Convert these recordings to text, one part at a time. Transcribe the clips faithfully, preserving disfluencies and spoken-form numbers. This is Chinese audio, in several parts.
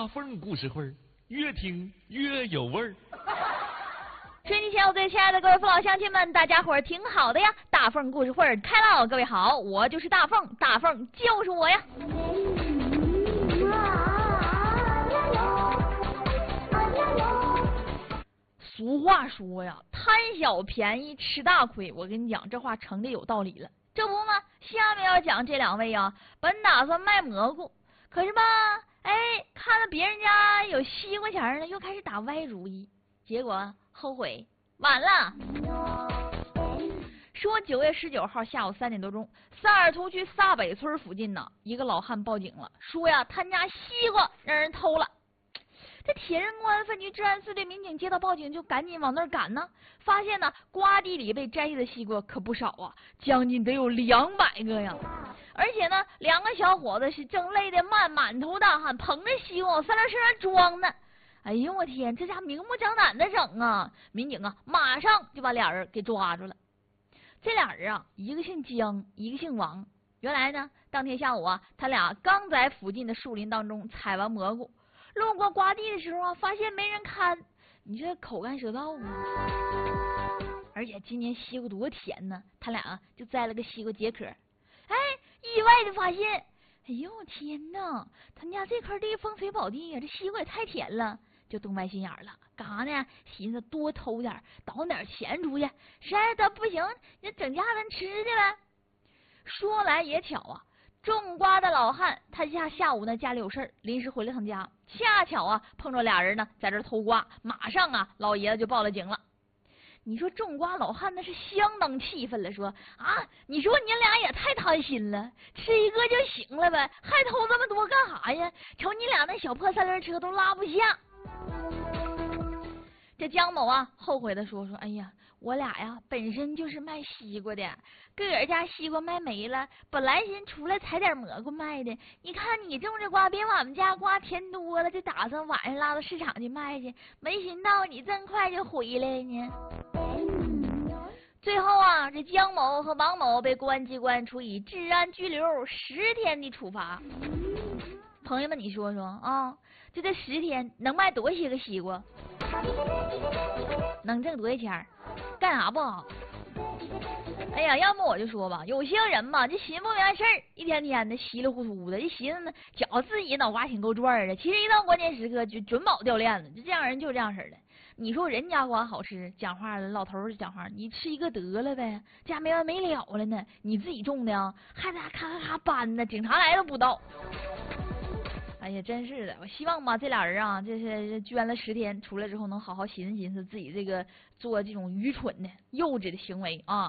大凤故事会儿，越听越有味儿。 收音机前我最亲爱的各位父老乡亲们，大家伙儿挺好的呀！大凤故事会儿开唠，各位好，我就是大凤，大凤就是我呀。俗话说呀，贪小便宜吃大亏。我跟你讲，这话成的有道理了。这不嘛，下面要讲这两位啊，本打算卖蘑菇，可是吧，哎，看到别人家有西瓜钱了，又开始打歪主意，结果后悔晚了。说九月十九号下午三点多钟，萨尔图区萨北村附近呢，一个老汉报警了，说呀，他家西瓜让人偷了。这铁人公安分局治安四队民警接到报警，就赶紧往那儿赶呢。发现呢，瓜地里被摘下的西瓜可不少啊，将近得有两百个呀。而且呢，两个小伙子是正累得满满头大汗，捧着西瓜往三轮车上装呢。哎呦我天，这家明目张胆的整啊！民警啊，马上就把俩人给抓住了。这俩人啊，一个姓姜，一个姓王。原来呢，当天下午啊，他俩刚在附近的树林当中采完蘑菇。路过瓜地的时候啊，发现没人看，你这口干舌燥啊！而且今年西瓜多甜呢，他俩啊就摘了个西瓜解渴。哎，意外的发现，哎呦天哪，他家这块地风水宝地呀，这西瓜也太甜了，就动歪心眼了。干啥呢？寻思多偷点，倒点钱出去，实在他不行，你整家人吃去呗。说来也巧啊。种瓜的老汉，他家下午呢家里有事儿，临时回了趟家，恰巧啊碰着俩人呢在这偷瓜，马上啊老爷子就报了警了。你说种瓜老汉那是相当气愤了，说啊，你说你俩也太贪心了，吃一个就行了呗，还偷这么多干啥呀？瞅你俩那小破三轮车都拉不下。这姜某啊后悔的说说，哎呀，我俩呀本身就是卖西瓜的，个儿家西瓜卖没了，本来寻出来采点蘑菇卖的。你看你种这瓜比我们家瓜甜多了，就打算晚上拉到市场去卖去，没寻到你这么快就回来呢。最后啊，这姜某和王某被公安机关处以治安拘留十天的处罚。朋友们，你说说啊，就这十天能卖多些个西瓜？能挣多少钱？干啥不好？哎呀，要么我就说吧，有些人吧，就寻不明白事儿，一天天的稀里糊涂的，就寻思呢，觉得自己脑瓜挺够转的，其实一到关键时刻就准保掉链子。就这样人就这样式的。你说人家瓜好吃，讲话了，老头儿讲话，你吃一个得了呗，这还没完没了了呢。你自己种的啊，还在咔咔咔搬呢，警察来都不到。哎呀，真是的！我希望吧，这俩人啊，这是捐了十天，出来之后能好好寻思寻思自己这个做这种愚蠢的、幼稚的行为啊。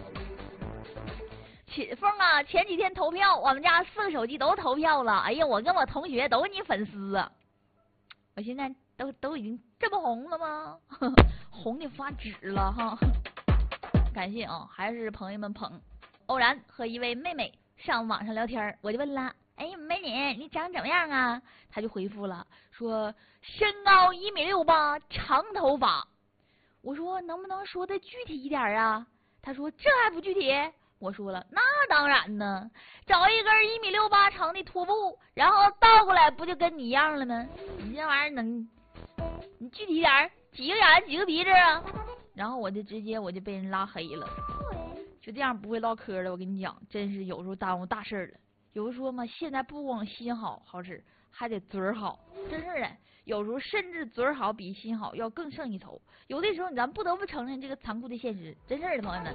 秦凤啊，前几天投票，我们家四个手机都投票了。哎呀，我跟我同学都是你粉丝啊！我现在都都已经这么红了吗？红的发紫了哈！感谢啊，还是朋友们捧。偶然和一位妹妹上网上聊天，我就问了。哎，美女，你长怎么样啊？他就回复了，说身高一米六八，长头发。我说能不能说的具体一点啊？他说这还不具体？我说了，那当然呢，找一根一米六八长的拖布，然后倒过来，不就跟你一样了吗？你这玩意儿能，你具体点，几个眼几个鼻子啊？然后我就直接我就被人拉黑了。就这样不会唠嗑的，我跟你讲，真是有时候耽误大事了。有人说嘛，现在不光心好好使，还得嘴儿好，真是的。有时候甚至嘴儿好比心好要更胜一筹。有的时候咱不得不承认这个残酷的现实，真是的，朋友们。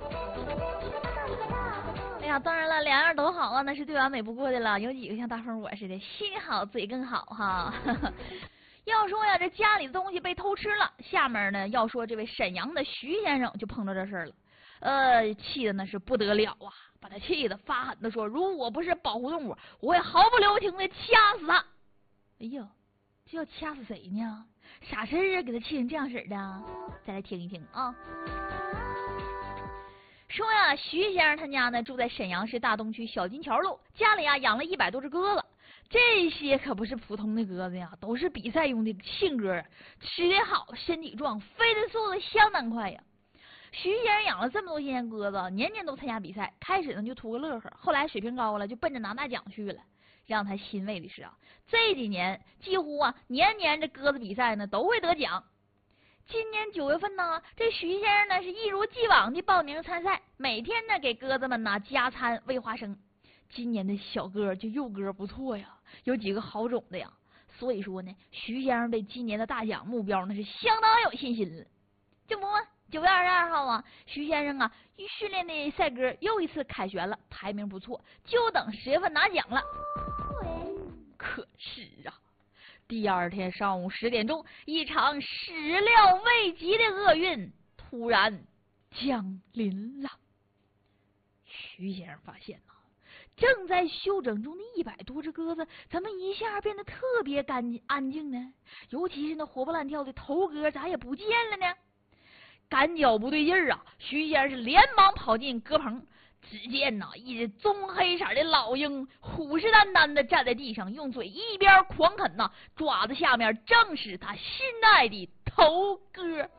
哎呀，当然了，两样都好啊，那是最完美不过的了。有几个像大凤我似的，心好嘴更好哈。要说呀，这家里的东西被偷吃了，下面呢要说这位沈阳的徐先生就碰到这事儿了。呃，气的那是不得了啊，把他气的发狠的说，如果不是保护动物，我会毫不留情的掐死他。哎呀，这要掐死谁呢？啥事儿啊，给他气成这样式的？再来听一听啊。说呀，徐先生他家呢住在沈阳市大东区小金桥路，家里啊养了一百多只鸽子，这些可不是普通的鸽子呀，都是比赛用的信鸽，吃得好，身体壮，飞的速度相当快呀。徐先生养了这么多鲜鸽子，年年都参加比赛。开始呢就图个乐呵，后来水平高了，就奔着拿大奖去了。 让他欣慰的是啊，这几年几乎啊年年这鸽子比赛呢都会得奖。今年九月份呢，这徐先生呢是一如既往的报名参赛，每天呢给鸽子们呢加餐喂花生。今年的小鸽就幼鸽不错呀，有几个好种的呀。所以说呢，徐先生对今年的大奖目标呢是相当有信心了。这不嘛，九月二十二号啊，徐先生啊训练的赛鸽又一次凯旋了，排名不错，就等十月份拿奖了。可是啊，第二天上午十点钟，一场始料未及的厄运突然降临了。徐先生发现呐、啊，正在休整中的一百多只鸽子，怎么一下变得特别干净安静呢？尤其是那活蹦乱跳的头鸽，咋也不见了呢？感觉不对劲儿啊！徐先生是连忙跑进鸽棚，只见呐、啊，一只棕黑色的老鹰虎视眈眈的站在地上，用嘴一边狂啃呐、啊，爪子下面正是他心爱的头鸽。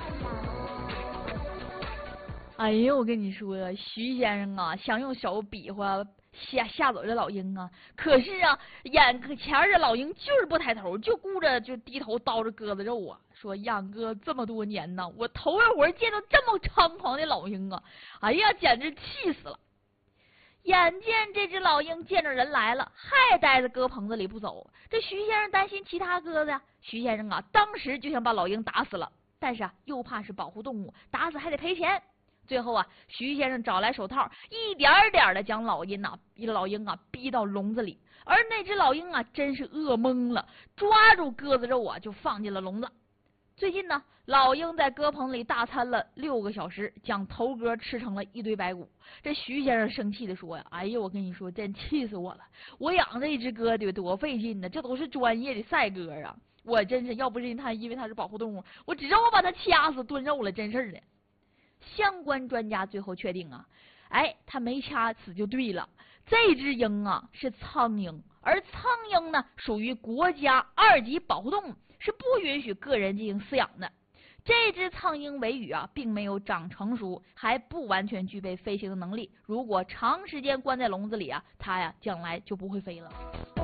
哎呦，我跟你说呀，徐先生啊，想用手比划吓吓走这老鹰啊，可是啊，眼前这老鹰就是不抬头，就顾着就低头叨着鸽子肉啊。说养鸽这么多年呢，我头一回见到这么猖狂的老鹰啊！哎呀，简直气死了！眼见这只老鹰见着人来了，还待在鸽棚子里不走。这徐先生担心其他鸽子呀，徐先生啊，当时就想把老鹰打死了，但是啊，又怕是保护动物，打死还得赔钱。最后啊，徐先生找来手套，一点点的将老鹰啊，老鹰啊逼到笼子里。而那只老鹰啊，真是饿懵了，抓住鸽子肉啊，就放进了笼子。最近呢，老鹰在鸽棚里大餐了六个小时，将头鸽吃成了一堆白骨。这徐先生生气的说呀：“哎呀，我跟你说，真气死我了！我养这一只鸽得多费劲呢，这都是专业的赛鸽啊！我真是要不是他，因为它是保护动物，我指着我把它掐死炖肉了，真事儿的。”相关专家最后确定啊，哎，他没掐死就对了。这只鹰啊是苍蝇，而苍蝇呢属于国家二级保护动物，是不允许个人进行饲养的。这只苍鹰尾羽啊并没有长成熟，还不完全具备飞行的能力。如果长时间关在笼子里啊，它呀将来就不会飞了。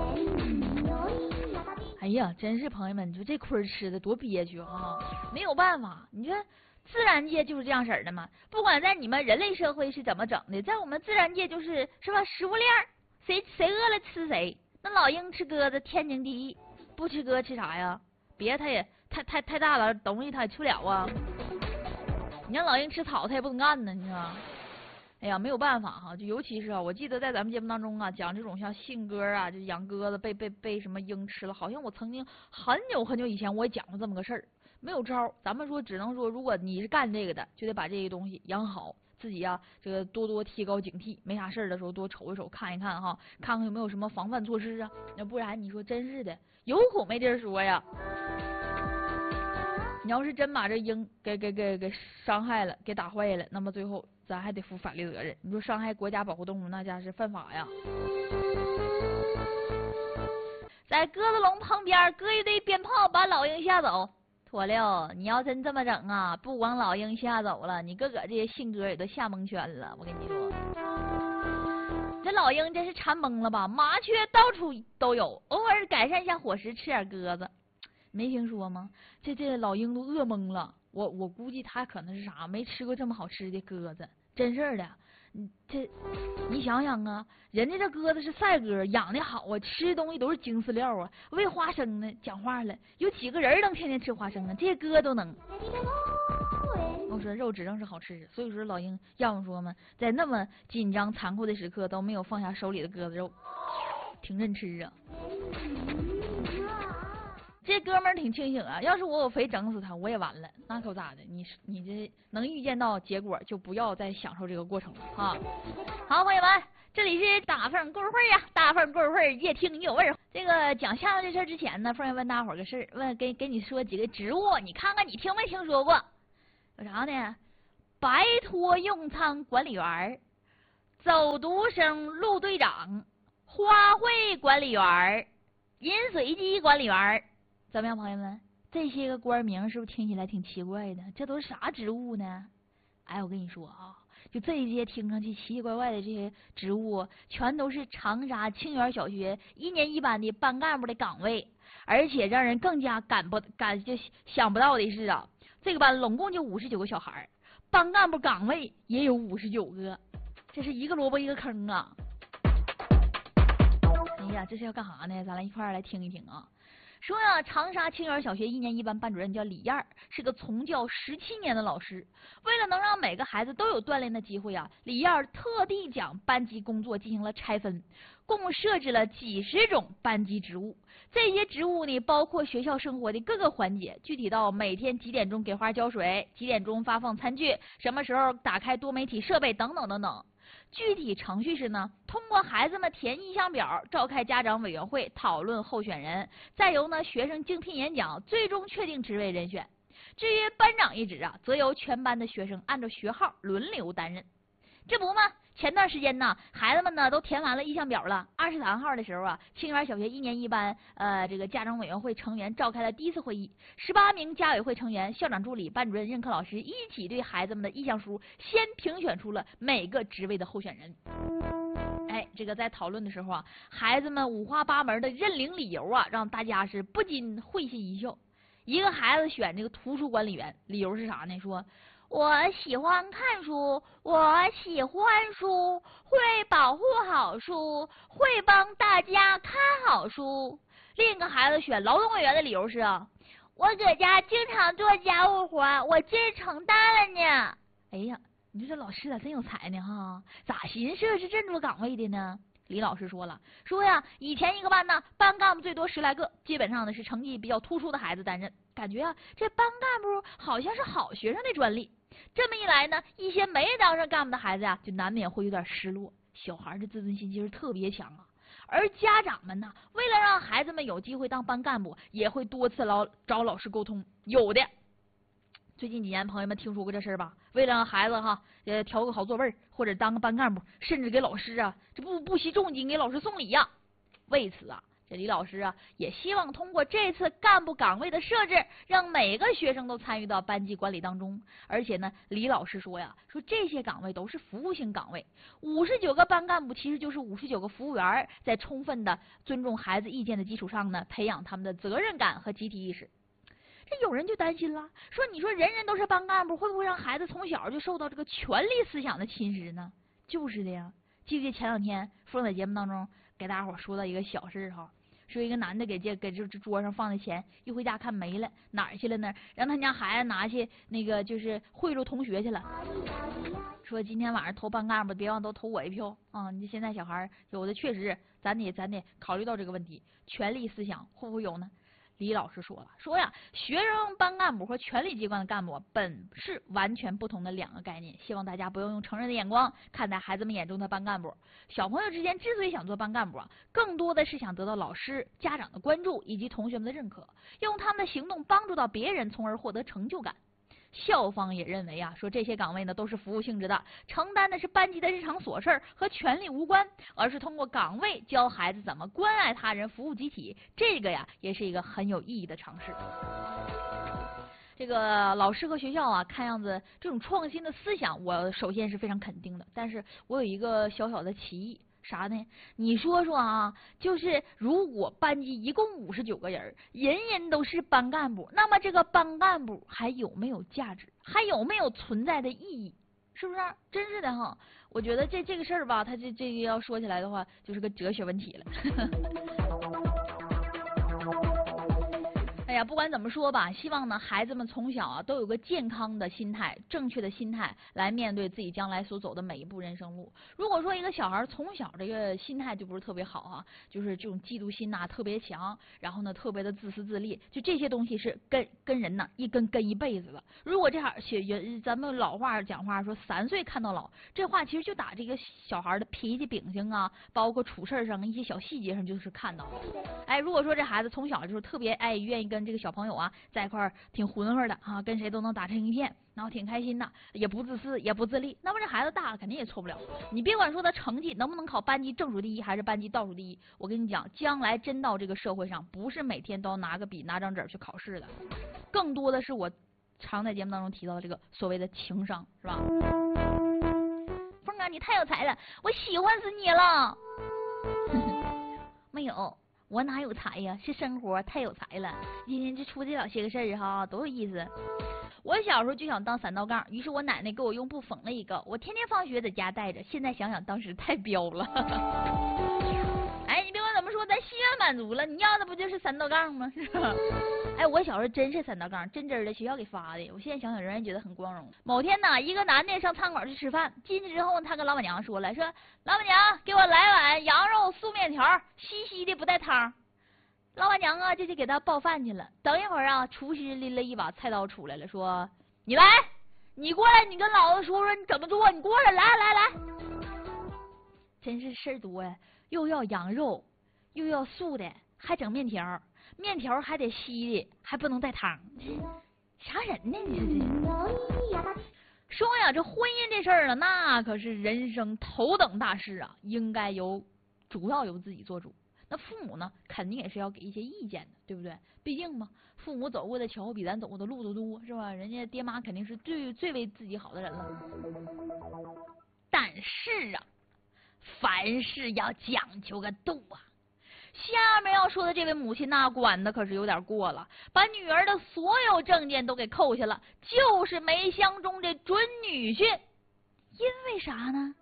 哎呀，真是朋友们，你说这亏吃的多憋屈啊！没有办法，你说自然界就是这样式儿的嘛。不管在你们人类社会是怎么整的，在我们自然界就是是吧？食物链，谁谁饿了吃谁。那老鹰吃鸽子天经地义，不吃鸽吃啥呀？别，它也太太太大了，东西它也吃不了啊。你让老鹰吃草，它也不能干呢，你说？哎呀，没有办法哈，就尤其是啊，我记得在咱们节目当中啊，讲这种像信鸽啊，就养鸽子被被被什么鹰吃了，好像我曾经很久很久以前我也讲过这么个事儿。没有招，咱们说只能说，如果你是干这个的，就得把这些东西养好，自己呀、啊，这个多多提高警惕，没啥事儿的时候多瞅一瞅，看一看哈，看看有没有什么防范措施啊。要不然你说真是的，有苦没地儿说呀。你要是真把这鹰给给给给伤害了，给打坏了，那么最后咱还得负法律责任。你说伤害国家保护动物，那家是犯法呀。在鸽子笼旁边搁一堆鞭炮，把老鹰吓走。妥了，你要真这么整啊，不光老鹰吓走了，你个个这些信鸽也都吓蒙圈了。我跟你说，这老鹰真是馋懵了吧？麻雀到处都有，偶尔改善一下伙食，吃点鸽子。没听说吗？这这老鹰都饿懵了。我我估计他可能是啥，没吃过这么好吃的鸽子，真事儿的。你这，你想想啊，人家这鸽子是赛鸽，养的好啊，吃的东西都是精饲料啊，喂花生呢。讲话了，有几个人能天天吃花生啊？这些鸽都能。我说肉指定是好吃，所以说老鹰要么说嘛，在那么紧张残酷的时刻都没有放下手里的鸽子肉，挺认吃啊。这哥们儿挺清醒啊，要是我我非整死他我也完了，那可咋的？你你这能预见到结果，就不要再享受这个过程了啊！好，朋友们，这里是大凤故事会呀，大凤故事会越听越有味儿。这个讲相声这事儿之前呢，凤爷问大伙儿个事儿，问给给你说几个植物，你看看你听没听说过？有啥呢？白托用仓管理员、走读生陆队长、花卉管理员、饮水机管理员。怎么样，朋友们？这些个官名是不是听起来挺奇怪的？这都是啥职务呢？哎，我跟你说啊， 就这一些听上去奇奇怪怪的这些职务，全都是长沙清源小学一年一班的班干部的岗位。而且让人更加感不感就想不到的是啊，这个班总共就五十九个小孩，班干部岗位也有五十九个，这是一个萝卜一个坑啊！哎呀，这是要干啥呢？咱来一块儿来听一听啊。说呀，长沙清源小学一年一班班主任叫李燕，是个从教十七年的老师。为了能让每个孩子都有锻炼的机会啊，李燕特地将班级工作进行了拆分，共设置了几十种班级职务。这些职务呢，包括学校生活的各个环节，具体到每天几点钟给花浇水，几点钟发放餐具，什么时候打开多媒体设备等等等等。具体程序是呢，通过孩子们填意向表，召开家长委员会讨论候选人，再由呢学生竞聘演讲，最终确定职位人选。至于班长一职啊，则由全班的学生按照学号轮流担任。这不嘛，前段时间呢，孩子们呢都填完了意向表了。二十三号的时候啊，清源小学一年一班呃这个家长委员会成员召开了第一次会议，十八名家委会成员、校长助理、班主任、任课老师一起对孩子们的意向书先评选出了每个职位的候选人。哎，这个在讨论的时候啊，孩子们五花八门的认领理由啊，让大家是不禁会心一笑。一个孩子选这个图书管理员，理由是啥呢？说我喜欢看书，我喜欢书，会保护好书，会帮大家看好书。另一个孩子选劳动委员的理由是啊，我搁家经常做家务活，我劲儿成大了呢。哎呀，你说这老师咋真有才呢哈？咋寻设置这么多岗位的呢？李老师说了，说呀，以前一个班呢，班干部最多十来个，基本上呢是成绩比较突出的孩子担任。感觉啊，这班干部好像是好学生的专利。这么一来呢，一些没当上干部的孩子呀、啊，就难免会有点失落。小孩的自尊心其实特别强啊。而家长们呢，为了让孩子们有机会当班干部，也会多次老找老师沟通。有的，最近几年朋友们听说过这事儿吧？为了让孩子哈，呃，调个好座位，或者当个班干部，甚至给老师啊，这不不惜重金给老师送礼呀、啊。为此啊，这李老师啊，也希望通过这次干部岗位的设置，让每个学生都参与到班级管理当中。而且呢，李老师说呀，说这些岗位都是服务性岗位，五十九个班干部其实就是五十九个服务员，在充分的尊重孩子意见的基础上呢，培养他们的责任感和集体意识。这有人就担心了，说你说人人都是班干部，会不会让孩子从小就受到这个权力思想的侵蚀呢？就是的呀。记不记得前两天凤在节目当中给大伙说到一个小事哈？说一个男的给这给这这桌上放的钱，一回家看没了，哪儿去了呢？让他家孩子拿去那个就是贿赂同学去了。说今天晚上投班干部，别忘都投我一票啊！你现在小孩有的确实，咱得咱得考虑到这个问题，权力思想会不会有呢？李老师说了，说呀，学生班干部和权力机关的干部本是完全不同的两个概念，希望大家不要用成人的眼光看待孩子们眼中的班干部。小朋友之间之所以想做班干部啊，更多的是想得到老师、家长的关注以及同学们的认可，用他们的行动帮助到别人，从而获得成就感。校方也认为啊，说这些岗位呢都是服务性质的，承担的是班级的日常琐事儿，和权力无关，而是通过岗位教孩子怎么关爱他人、服务集体。这个呀，也是一个很有意义的尝试。这个老师和学校啊，看样子这种创新的思想，我首先是非常肯定的。但是我有一个小小的歧义。啥呢？你说说啊，就是如果班级一共五十九个人，人人都是班干部，那么这个班干部还有没有价值？还有没有存在的意义？是不是？真是的哈！我觉得这这个事儿吧，它这这个要说起来的话，就是个哲学问题了。哎呀，不管怎么说吧，希望呢孩子们从小啊都有个健康的心态、正确的心态来面对自己将来所走的每一步人生路。如果说一个小孩从小这个心态就不是特别好啊，就是这种嫉妒心呐、啊、特别强，然后呢特别的自私自利，就这些东西是跟跟人呢一根跟一辈子的。如果这样写人，咱们老话讲话说三岁看到老，这话其实就打这个小孩的脾气秉性啊，包括处事上一些小细节上就是看到的。哎，如果说这孩子从小就是特别爱愿意跟这个小朋友啊在一块儿挺浑混的啊，跟谁都能打成一片，然后挺开心的，也不自私也不自利，那么这孩子大了肯定也错不了。你别管说他成绩能不能考班级正数第一还是班级倒数第一，我跟你讲，将来真到这个社会上，不是每天都要拿个笔拿张纸去考试的，更多的是我常在节目当中提到的这个所谓的情商，是吧？ 太有才了，我喜欢死你了。没有，我哪有才呀？是生活太有才了。今天这出这老些个事儿哈，多有意思。我小时候就想当三道杠，于是我奶奶给我用布缝了一个，我天天放学在家带着。现在想想，当时太彪了。哎，你别管怎么说，咱心愿满足了，你要的不就是三道杠吗？是吧？哎，我小时候真是三道杠，真真的，学校给发的。我现在想想，仍然觉得很光荣。某天呢，一个男的上餐馆去吃饭，进去之后，他跟老板娘说了，说老板娘给我来碗羊肉素面条，稀稀的不带汤。老板娘啊，就去给他报饭去了。等一会儿啊，厨师拎了一把菜刀出来了，说你来，你过来，你跟老子说说你怎么做，你过来，来来来。真是事儿多呀，又要羊肉，又要素的，还整面条。面条还得稀的，还不能带汤，啥人呢？你这说呀，这婚姻这事儿了，那可是人生头等大事啊，应该由主要由自己做主。那父母呢，肯定也是要给一些意见的，对不对？毕竟嘛，父母走过的桥比咱走过的路都多，是吧？人家爹妈肯定是最最为自己好的人了。但是啊，凡事要讲究个度啊。下面要说的这位母亲那管的可是有点过了，把女儿的所有证件都给扣下了，就是没相中这准女婿。因为啥呢？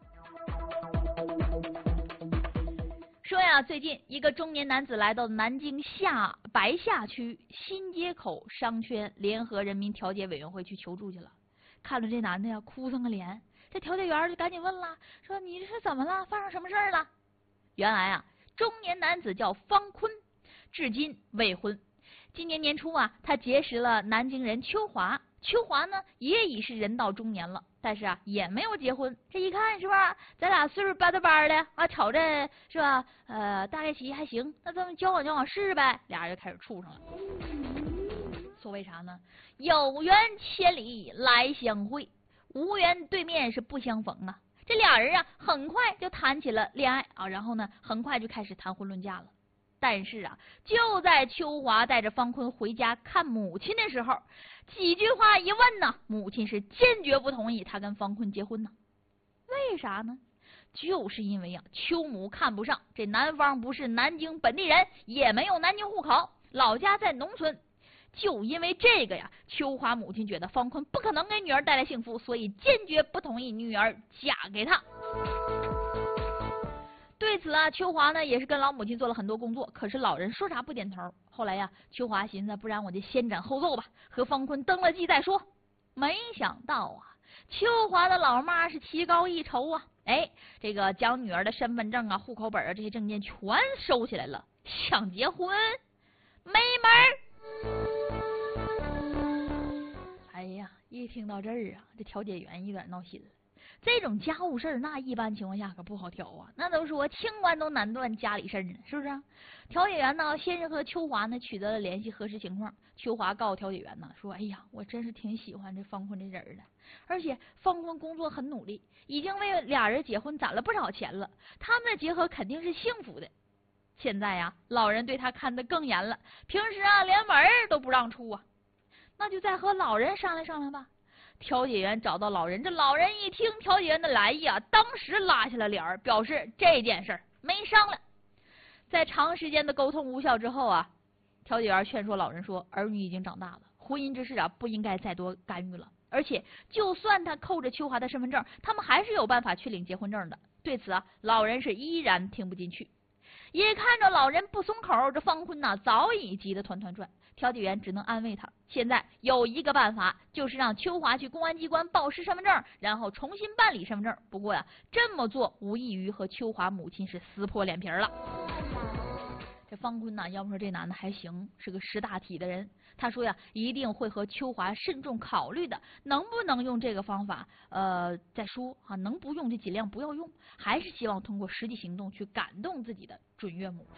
说呀，最近一个中年男子来到南京下白下区新街口商圈联合人民调解委员会去求助去了。看着这男的呀，哭丧个脸，这调解员就赶紧问了，说你这是怎么了？发生什么事儿了？原来啊，中年男子叫方坤，至今未婚。今年年初啊，他结识了南京人秋华。秋华呢，也已是人到中年了，但是啊，也没有结婚。这一看是吧，咱俩岁数巴搭巴的啊，瞅着是吧？呃，大概其还行，那咱们交往交往试呗。俩人就开始处上了。所谓啥呢？有缘千里来相会，无缘对面是不相逢啊。这俩人啊，很快就谈起了恋爱啊，然后呢，很快就开始谈婚论嫁了。但是啊，就在秋华带着方坤回家看母亲的时候，几句话一问呢，母亲是坚决不同意他跟方坤结婚呢。为啥呢？就是因为啊，秋母看不上这男方不是南京本地人，也没有南京户口，老家在农村。就因为这个呀，秋华母亲觉得方坤不可能给女儿带来幸福，所以坚决不同意女儿嫁给他。对此啊，秋华呢也是跟老母亲做了很多工作，可是老人说啥不点头。后来呀，秋华寻思，不然我就先斩后奏吧，和方坤登了记再说。没想到啊，秋华的老妈是棋高一筹啊，哎，这个将女儿的身份证啊、户口本啊这些证件全收起来了，想结婚没门儿。哎呀，一听到这儿啊，这调解员有点闹心了。这种家务事儿，那一般情况下可不好调啊。那都说清官都难断家里事儿呢，是不是啊？调解员呢，先是和秋华呢取得了联系，核实情况。秋华告诉调解员呢，说：“哎呀，我真是挺喜欢这方坤这人的，而且方坤工作很努力，已经为俩人结婚攒了不少钱了，他们的结合肯定是幸福的。现在呀，老人对他看得更严了，平时啊连门都不让出啊。那就再和老人商量商量吧。”调解员找到老人，这老人一听调解员的来意啊，当时拉下了脸儿，表示这件事儿没商量。在长时间的沟通无效之后啊，调解员劝说老人说，儿女已经长大了，婚姻之事啊不应该再多干预了，而且就算他扣着秋华的身份证，他们还是有办法去领结婚证的。对此啊，老人是依然听不进去。也看着老人不松口，这方坤呐、啊、早已急得团团转。调解员只能安慰他，现在有一个办法，就是让秋华去公安机关报失身份证，然后重新办理身份证。不过呀，这么做无异于和秋华母亲是撕破脸皮了。这方坤呐、啊，要不说这男的还行，是个识大体的人。他说呀，一定会和秋华慎重考虑的，能不能用这个方法，呃，再说啊，能不用就尽量不要用，还是希望通过实际行动去感动自己的准岳母。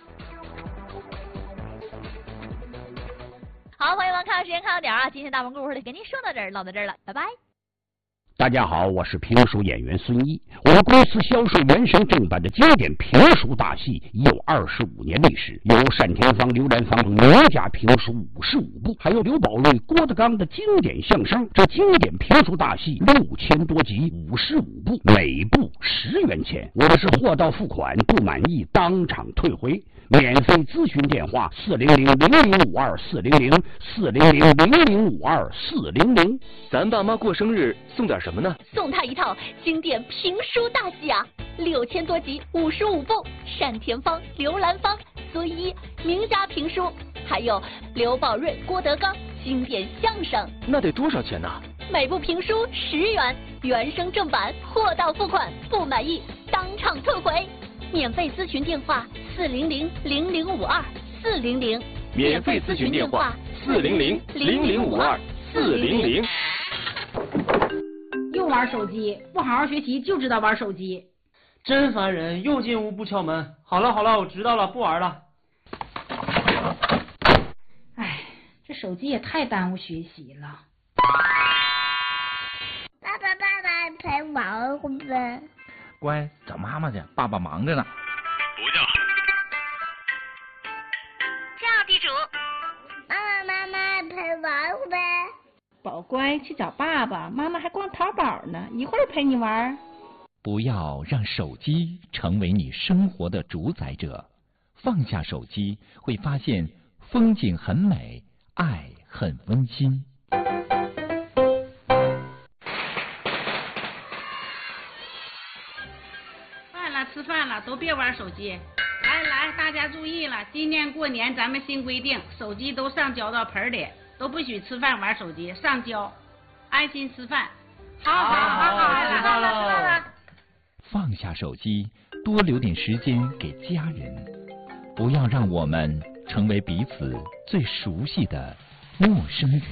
好，朋友们，看到时间看到点啊，今天大鹏故事就给您说到这儿，唠到这儿了，拜拜。 大家好，我是评书演员孙毅。我们公司销售原声正版的经典评书大戏已有二十五年历史，有单田芳、刘兰芳等名家评书五十五部，还有刘宝瑞、郭德纲的经典相声。这经典评书大戏六千多集，五十五部，每部十元钱。我们是货到付款，不满意当场退回。免费咨询电话：四零零零零五二四零零四零零零零五二四零零。 咱爸妈过生日送点什么呢？ 送他一套经典评书大戏啊，六千多集，五十五部，单田芳、刘兰芳、孙一名家评书，还有刘宝瑞、郭德纲经典相声。 那得多少钱呢？ 每部评书十元，原声正版，货到付款，不满意当场退回。免费咨询电话：四零零零零五二四零零。 免费咨询电话：四零零零零五二四零零。 又玩手机，不好好学习就知道玩手机， 真烦人！又进屋不敲门。好了好了，我知道了，不玩了。 哎，这手机也太耽误学习了。 爸爸爸爸陪玩会呗。 乖，找妈妈去，爸爸忙着呢。 不叫。 叫地主。 妈妈妈妈陪玩会呗。 宝乖，去找爸爸，妈妈还逛淘宝呢，一会儿陪你玩。 不要让手机成为你生活的主宰者，放下手机，会发现风景很美，爱很温馨。 饭了，吃饭了，都别玩手机。来来，大家注意了，今年过年咱们新规定，手机都上交到盆里，都不许吃饭玩手机，上交，安心吃饭。好好好好， 吃饭了。 放下手机，多留点时间给家人，不要让我们成为彼此最熟悉的陌生人。